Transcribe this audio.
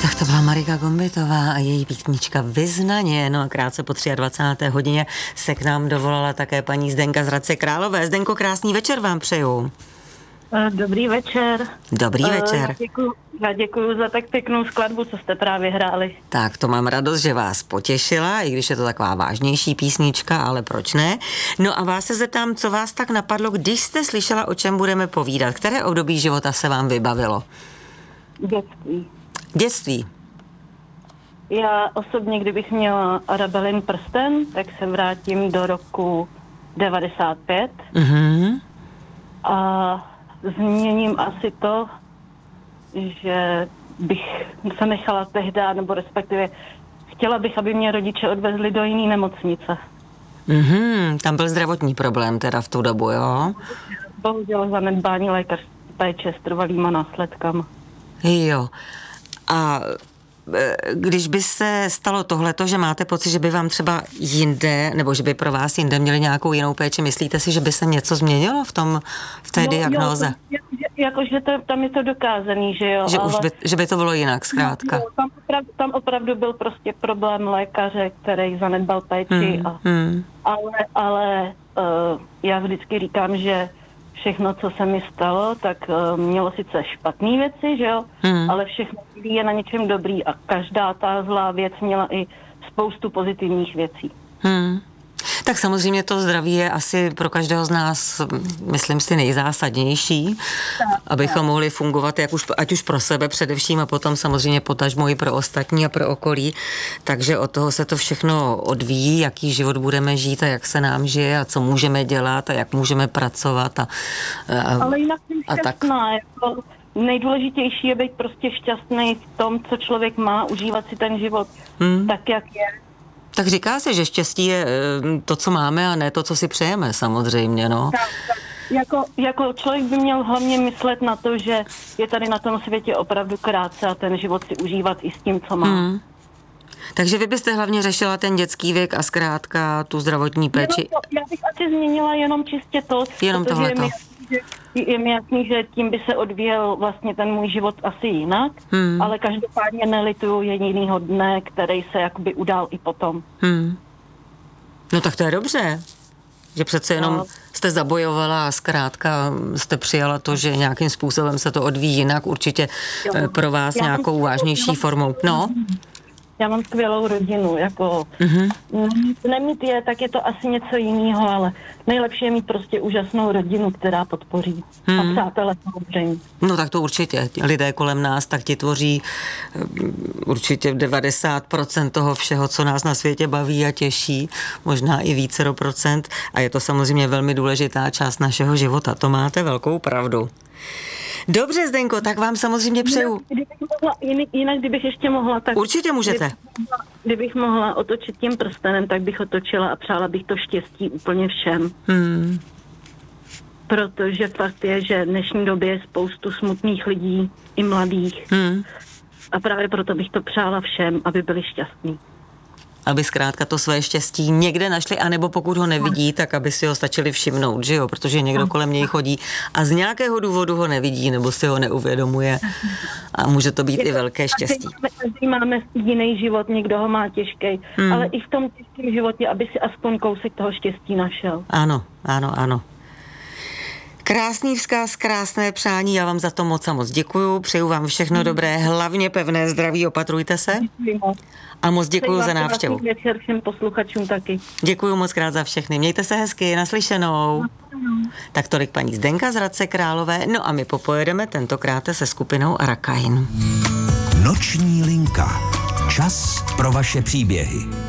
Tak to byla Marika Gombitová a její písnička Vyznaně. No a krátce po 23. hodině se k nám dovolala také paní Zdenka z Hradce Králové. Zdenko, krásný večer vám přeju. Dobrý večer. Dobrý večer. Já děkuju za tak pěknou skladbu, co jste právě hráli. Tak to mám radost, že vás potěšila, i když je to taková vážnější písnička, ale proč ne? No a vás se zeptám, co vás tak napadlo, když jste slyšela, o čem budeme povídat. Které období života se vám vybavilo? Dětství. Dětství. Já osobně, kdybych měla Arabelin prsten, tak se vrátím do roku 95 a změním asi to, že bych se nechala tehda, nebo respektive chtěla bych, aby mě rodiče odvezli do jiné nemocnice. Tam byl zdravotní problém teda v tu dobu, jo? Bohužel zanedbání lékařské péče s trvalýma následkama. Jo. A když by se stalo tohleto, že máte pocit, že by vám třeba jinde, nebo že by pro vás jinde měli nějakou jinou péči, myslíte si, že by se něco změnilo v té diagnóze? Jakože tam je to dokázaný, že jo. Že, ale že by to bylo jinak, zkrátka. No, tam opravdu byl prostě problém lékaře, který zanedbal péči. Ale já vždycky říkám, že všechno, co se mi stalo, tak mělo sice špatné věci, že jo, ale všechno je na něčem dobrý a každá ta zlá věc měla i spoustu pozitivních věcí. Tak samozřejmě to zdraví je asi pro každého z nás, myslím si, nejzásadnější, abychom mohli fungovat ať už pro sebe především a potom samozřejmě potažmo i pro ostatní a pro okolí. Takže od toho se to všechno odvíjí, jaký život budeme žít a jak se nám žije a co můžeme dělat a jak můžeme pracovat. Ale jinak jsem šťastná. Jako nejdůležitější je být prostě šťastný v tom, co člověk má, užívat si ten život tak, jak je. Tak říká se, že štěstí je to, co máme a ne to, co si přejeme, samozřejmě, no. Tak. Jako člověk by měl hlavně myslet na to, že je tady na tom světě opravdu krátce a ten život si užívat i s tím, co má. Takže vy byste hlavně řešila ten dětský věk a zkrátka tu zdravotní péči. Já bych asi změnila jenom čistě to, jenom tohleto. Je mi jasný, že tím by se odvíjel vlastně ten můj život asi jinak, ale každopádně nelituju jedinýho dne, který se jakoby udál i potom. No tak to je dobře, že přece jenom jste zabojovala a zkrátka jste přijala to, že nějakým způsobem se to odvíjí jinak, určitě pro vás nějakou vážnější formou. No. Já mám skvělou rodinu, jako nemít je, tak je to asi něco jiného, ale nejlepší je mít prostě úžasnou rodinu, která podpoří. A přátelé samozřejmě. No tak to určitě. Lidé kolem nás tak ti tvoří určitě 90% toho všeho, co nás na světě baví a těší, možná i vícero procent a je to samozřejmě velmi důležitá část našeho života. To máte velkou pravdu. Dobře, Zdenko, tak vám samozřejmě přeju. Jinak, kdybych ještě mohla, tak... Určitě můžete. Kdybych mohla otočit tím prstenem, tak bych otočila a přála bych to štěstí úplně všem. Protože fakt je, že v dnešní době je spoustu smutných lidí, i mladých. A právě proto bych to přála všem, aby byli šťastní. Aby zkrátka to své štěstí někde našli, anebo pokud ho nevidí, tak aby si ho stačili všimnout, že jo? Protože někdo kolem něj chodí a z nějakého důvodu ho nevidí, nebo si ho neuvědomuje a může to být i velké štěstí. Každý máme jiný život, někdo ho má těžký, ale i v tom těžkém životě, aby si aspoň kousek toho štěstí našel. Ano. Krásný vzkaz, krásné přání, já vám za to moc a moc děkuju, přeju vám všechno dobré, hlavně pevné zdraví, opatrujte se. A moc děkuju za návštěvu. Večer všem posluchačům taky. Děkuju moc krát za všechny, mějte se hezky, naslyšenou. Tak tolik paní Zdenka z Hradce Králové, no a my popojedeme tentokrát se skupinou Arakain. Noční linka. Čas pro vaše příběhy.